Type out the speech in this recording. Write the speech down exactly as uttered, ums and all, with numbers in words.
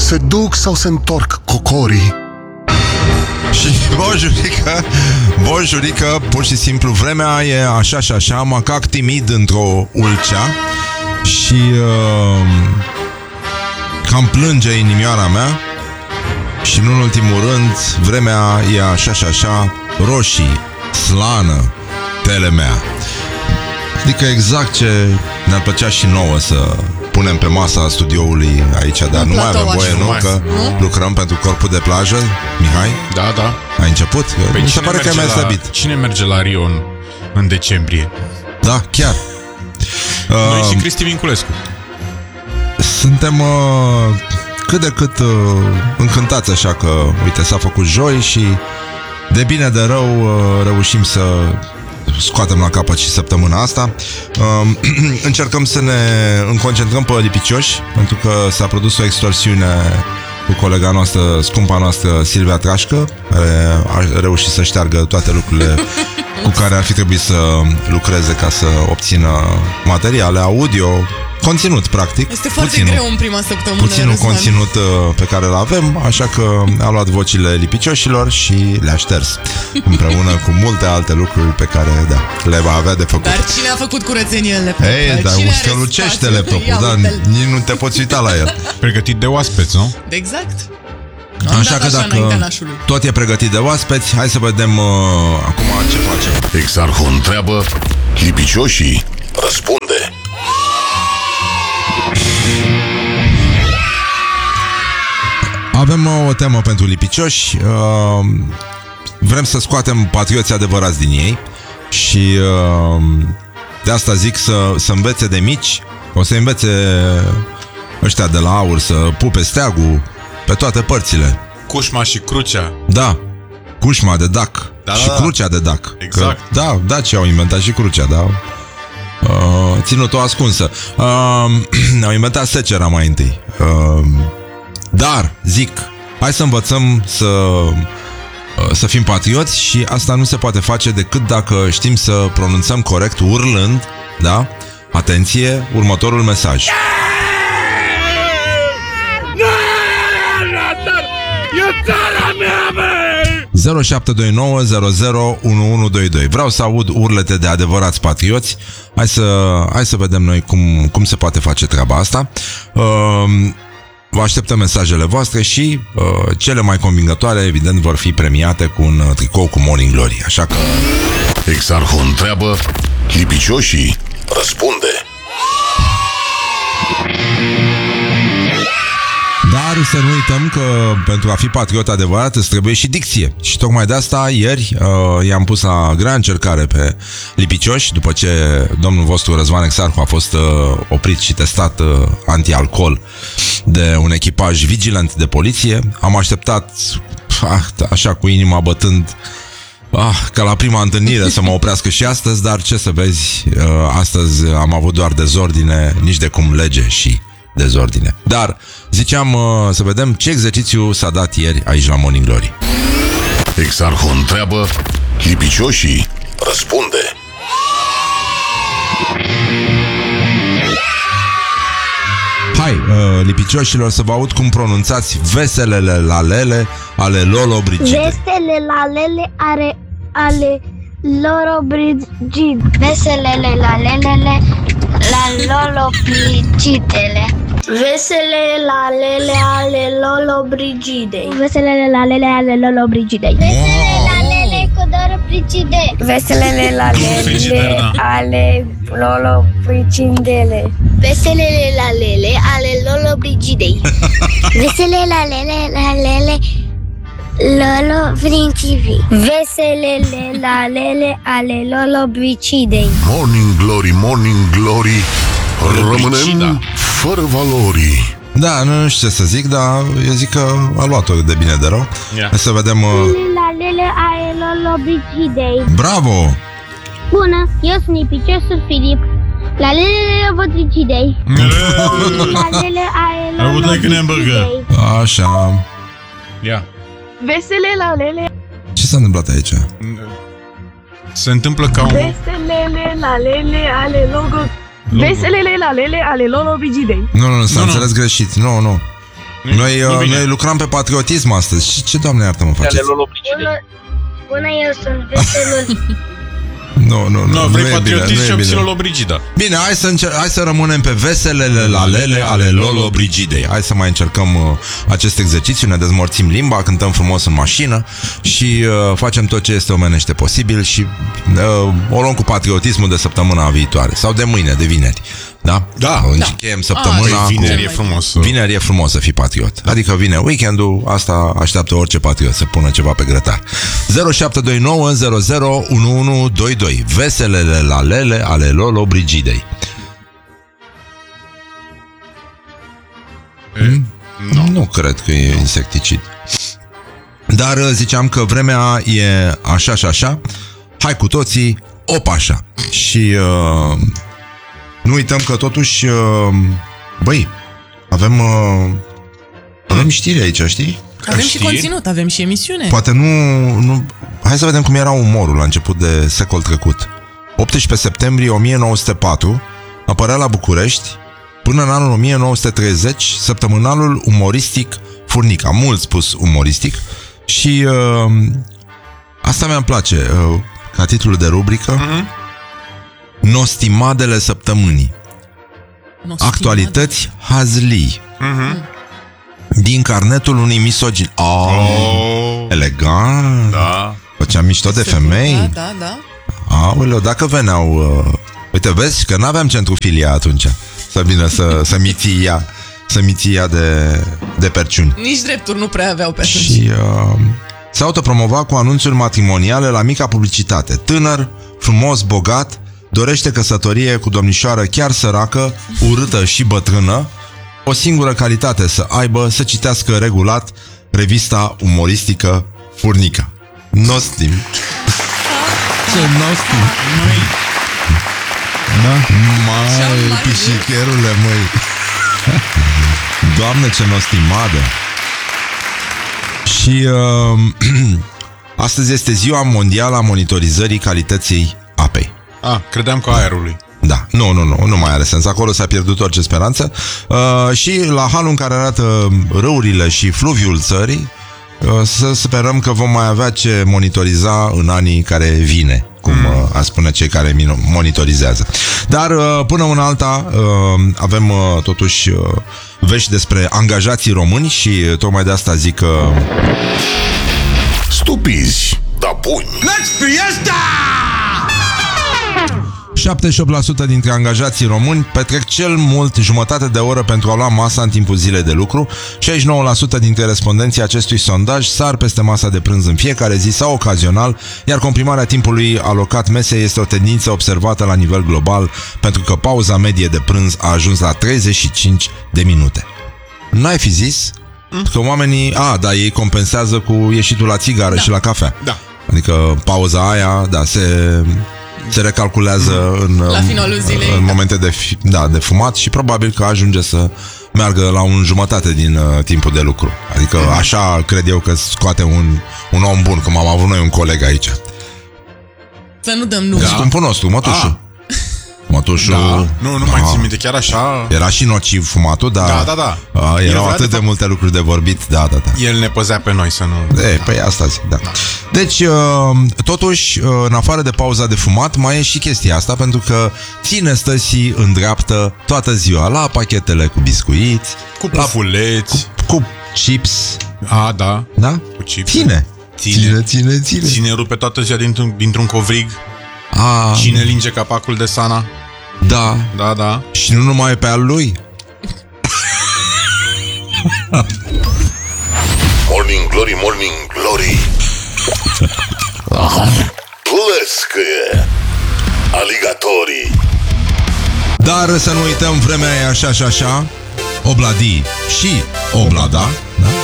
Se duc sau se întorc cocorii? Și bonjurică, bonjurică, pur și simplu vremea e așa și așa, macac timid într-o ulcea. Și uh, cam plânge inimioara mea. Și nu în ultimul rând, vremea e așa și așa, roșii, slană, tele mea. Adică exact ce ne-ar plăcea și nouă să punem pe masa studioului aici, dar nu mai avem voie, nu? Că lucrăm pentru corpul de plajă. Mihai? Da, da. Ai început? Păi mi se pare că mi-ai slăbit. Cine merge la Rio în, în decembrie? Da, chiar. Noi uh, și Cristi Vinculescu. Suntem uh, cât de cât uh, încântați așa că, uite, s-a făcut joi și de bine de rău uh, reușim să scoatem la capăt și săptămâna asta. uh, Încercăm să ne concentrăm pe lipicioși, pentru că s-a produs o extorsiune cu colega noastră, scumpa noastră Silvia Trașcă, care a reușit să șteargă toate lucrurile cu care ar fi trebuit să lucreze ca să obțină materiale audio, conținut, practic. Este foarte puținul, greu în prima săptămână. Puținul Răzvan. conținut uh, pe care îl avem, așa că a luat vocile lipicioșilor și le-a șters împreună cu multe alte lucruri pe care, da, le va avea de făcut. Dar cine a făcut curățenie în laptop? Ei, dar Cine strălucește are laptopul, spațiu? dar Ia uite-l. nici nu te poți uita la el. Pregătit de oaspeți, nu? Exact. Așa că dacă tot e pregătit de oaspeți, hai să vedem uh, acum ce facem. Exarhul întreabă, lipicioșii răspunde. Avem uh, o temă pentru lipicioși. uh, Vrem să scoatem patrioții adevărați din ei. Și uh, de asta zic să, să învețe de mici. O să învețe ăștia de la Aur să pupe steagul pe toate părțile. Cușma și crucea. Da, cușma de dac, da, și da, da. crucea de dac. Exact. Că, da, da, ce au inventat și crucea, da. Uh, ținut-o ascunsă. uh, Au inventat secera mai întâi. uh, Dar, zic, hai să învățăm să uh, să fim patrioți. Și asta nu se poate face decât dacă știm să pronunțăm corect urlând, da? Atenție, următorul mesaj. zero șapte doi nouă zero zero unu unu doi doi. Vreau să aud urlete de adevărați patrioți. Hai să, hai să vedem noi cum, cum se poate face treaba asta. uh, Vă așteptăm mesajele voastre și uh, cele mai convingătoare, evident, vor fi premiate cu un uh, tricou cu Morning Glory. Așa că Exarhul întreabă, lipicioșii răspunde. Dar să nu uităm că pentru a fi patriot adevărat îți trebuie și dicție. Și tocmai de asta ieri uh, i-am pus la grea încercare pe lipicioși, după ce domnul vostru Răzvan Exarhu a fost uh, oprit și testat uh, anti-alcool de un echipaj vigilant de poliție. Am așteptat ah, așa cu inima bătând ah, ca la prima întâlnire să mă oprească și astăzi, dar ce să vezi, uh, astăzi am avut doar dezordine, nici de cum lege și dezordine. Dar ziceam uh, să vedem ce exercițiu s-a dat ieri aici la Morning Glory. Exarhul întreabă, lipicioșii răspunde. Hai, uh, lipicioșilor, să vă aud cum pronunțați veselele lalele ale Lolo Brigide. Vesele lalele are ale Lolo Brigide. Veselele lalelele la Lolo Brigidele. Vesele lalele ale Lolo Brigidei. Veselele lalele ale Lolo Brigidei. Veselele lalele cu Lolo Brigidei. Veselele lalele ale Lolo Brigidele. Veselele lalele ale Lolo Brigidei. Veselele lalele lalele Lolo Brigidei. Veselele lalele ale Lolo Brigidei. Morning Glory, Morning Glory, rămânem fără valori. Da, nu știu ce să zic, dar eu zic că a luat-o de bine de rău. Yeah. Hai să vedem... Uh... Lalele ale Lolo Brigidei. Bravo! Bună, eu sunt Lipiciosul Filip. Lalele Lolo Brigidei. Lalele ale I would Lolo like an hamburger. Brigidei. Așa. Ia. Vesele lalele, Ce s-a întâmplat aici? Se întâmplă ca un... veselele lalele ale logo. Veselele lalele ale Lolo Brigidei. Nu, nu, nu, s-a Nu, nu. înțeles greșit. Nu, nu. Noi, uh, noi lucram pe patriotism astăzi. Și ce, Doamne iartă-mă, faceți? Bună, bună, eu sunt Veselul. Nu, nu, nu, No, vrei nu e bine, patriotism nu și e bine. Psilolobrigida. Bine, hai să, încer- hai să rămânem pe veselele lalele ale Lolo Brigidei. Hai să mai încercăm uh, acest exercițiu, ne dezmorțim limba, cântăm frumos în mașină și uh, facem tot ce este omenește posibil și uh, o luăm cu patriotismul de săptămâna viitoare sau de mâine, de vineri. Da? Da. Încheiem săptămâna. Păi, vineri cu... e frumos. Vineri e frumos să fii patriot. Adică vine weekendul, asta așteaptă orice patriot să pună ceva pe grătar. zero șapte doi nouă zero zero unu unu doi doi. Veselele lalele ale Lolo Brigidei. E, No. Nu cred că e insecticid. Dar ziceam că vremea e așa și așa. Hai cu toții, op așa. Și uh, nu uităm că totuși uh, băi, avem uh, avem știri aici, știi? Avem și știri? conținut, avem și emisiune. Poate nu, nu... Hai să vedem cum era umorul la început de secol trecut. optsprezece septembrie o mie nouă sute patru apărea la București până în anul o mie nouă sute treizeci săptămânalul umoristic Furnica. Mult spus umoristic. Și uh, asta mi-mi place uh, ca titlu de rubrică. Uh-huh. Nostimadele săptămânii. Nostimade. Actualități hazlii. Mhm. Din carnetul unui misogin. Oh, Oh, elegant. da. Făceam mișto de Se femei. putea, Da, da. Aoleu, dacă veneau... Uh... Uite, vezi că n-aveam centru filia atunci. Să vină să, să miții ea, să miții ea de, de perciuni. Nici drepturi nu prea aveau pe atunci. Și uh, se autopromova cu anunțuri matrimoniale la mica publicitate. Tânăr, frumos, bogat, dorește căsătorie cu domnișoară chiar săracă, urâtă și bătrână, o singură calitate să aibă, să citească regulat revista umoristică Furnica. Nostim. Ce nostim. Da? Cea Mai, mai pișicherule, măi. Doamne, ce nostimadă. Și uh, astăzi este ziua mondială a monitorizării calității apei. Ah, credeam că aerului. Da, nu, nu, nu, nu mai are sens. Acolo s-a pierdut orice speranță. Uh, și la halul în care arată râurile și fluviul țării, uh, să sperăm că vom mai avea ce monitoriza în anii care vine, cum uh, a spune cei care monitorizează. Dar uh, până în alta uh, avem uh, totuși uh, vești despre angajații români și uh, tocmai de asta zic că Stupizi, da buni. șaptezeci și opt la sută dintre angajații români petrec cel mult jumătate de oră pentru a lua masa în timpul zilei de lucru. șaizeci și nouă la sută dintre respondenții acestui sondaj sar peste masa de prânz în fiecare zi sau ocazional, iar comprimarea timpului alocat mesei este o tendință observată la nivel global, pentru că pauza medie de prânz a ajuns la treizeci și cinci de minute. N-ai fi zis că oamenii... A, da, ei compensează cu ieșitul la țigară Da. și la cafea. Da. Adică pauza aia, da, se... se recalculează în, La finalul zilei. în momente de, fi, da, de fumat și probabil că ajunge să meargă la un jumătate din uh, timpul de lucru. Adică așa cred eu că scoate un, un om bun, cum am avut noi un coleg aici. Să nu dăm nume. Da. Scumpul nostru, mătușul. Mătușul... Da. Nu, nu mai da. țin minte, chiar așa. Era și nociv fumatul, dar Da, da, da. A, El erau vrea, atât de de fapt- multe lucruri de vorbit. Da, da, da. El ne păzea pe noi să nu... E, păi asta zic, da. Deci, uh, totuși, uh, în afară de pauza de fumat, mai e și chestia asta, pentru că ține stăsii în dreaptă toată ziua la pachetele cu biscuiți, Cu la, pufuleți. cu chips, A, da. da? Cu chips. Ține. Ține. Ține, ține, ține. Ține rupe toată ziua dintr-un, dintr-un covrig. A, Cine linge capacul de Sana. da. Da, da. Și nu numai pe al lui. Morning Glory, Morning Glory. Plăscă aligatorii. Dar să nu uităm, vremea e așa și așa. Obladii și oblada, da?